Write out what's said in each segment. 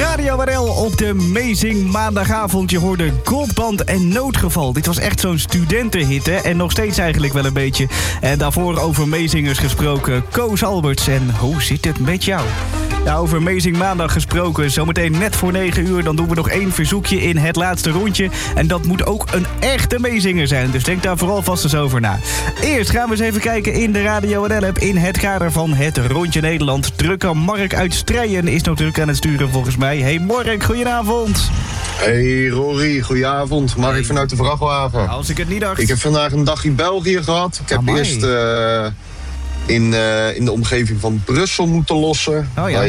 Radio NL op de Amazing maandagavond. Je hoorde Goldband en Noodgeval. Dit was echt zo'n studentenhit, hè? En nog steeds eigenlijk wel een beetje. En daarvoor over Amazingers gesproken, Koos Alberts. En hoe zit het met jou? Ja, over Amazing Maandag gesproken. Zometeen net voor 9 uur. Dan doen we nog 1 verzoekje in het laatste rondje. En dat moet ook een echte Amazinger zijn. Dus denk daar vooral vast eens over na. Eerst gaan we eens even kijken in de Radio NL-app. In het kader van het Rondje Nederland. Drukker Mark uit Strijen is natuurlijk aan het sturen volgens mij. Hey Mark, goedenavond. Hey Rory, goedenavond. Mark vanuit de vrachtwagen. Als ik het niet dacht. Ik heb vandaag een dag in België gehad. Ik heb eerst in de omgeving van Brussel moeten lossen. Oh, ja. Bij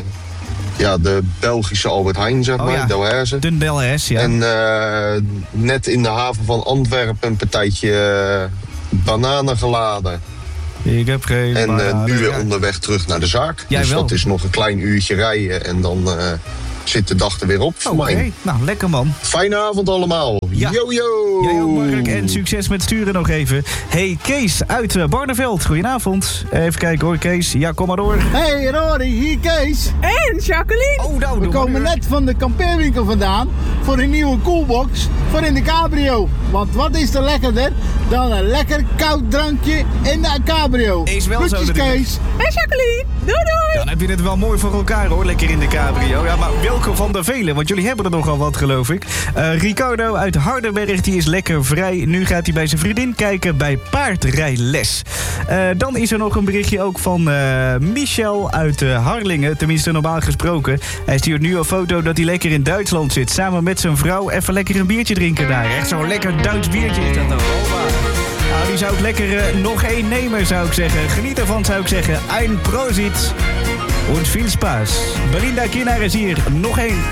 de Belgische Albert Heijn, zeg maar, Delhaize. De Delhaize, ja. En net in de haven van Antwerpen een partijtje bananen geladen. Ik heb geen En nu weer onderweg terug naar de zaak. Jij dus wel. dat is nog een klein uurtje rijden en dan zit de dag er weer op voor mij. Nou, lekker man. Fijne avond allemaal. Ja. Yo, yo. Jij ook, Mark. En succes met sturen nog even. Hey, Kees uit Barneveld. Goedenavond. Even kijken hoor, Kees. Ja, kom maar door. Hey Rory, hier Kees. En Jacqueline. Oh, nou, We komen net van de kampeerwinkel vandaan voor een nieuwe koelbox voor in de cabrio. Want wat is er lekkerder dan een lekker koud drankje in de cabrio? Is wel Groetjes, zo natuurlijk. Kees. En Jacqueline. Doei doei. Dan heb je het wel mooi voor elkaar hoor, lekker in de cabrio. Ja, maar welke van de velen? Want jullie hebben er nogal wat, geloof ik. Ricardo uit Hardenberg, die is lekker vrij. Nu gaat hij bij zijn vriendin kijken bij paardrijles. Dan is er nog een berichtje ook van Michel uit Harlingen. Tenminste, normaal gesproken. Hij stuurt nu een foto dat hij lekker in Duitsland zit. Samen met zijn vrouw even lekker een biertje drinken daar. Echt zo'n lekker Duits biertje is dat dan. Nou, die zou ik lekker nog 1 nemen, zou ik zeggen. Geniet ervan, zou ik zeggen. Ein Prosit. Und viel Spaß. Belinda Kinnaar is hier. Nog 1.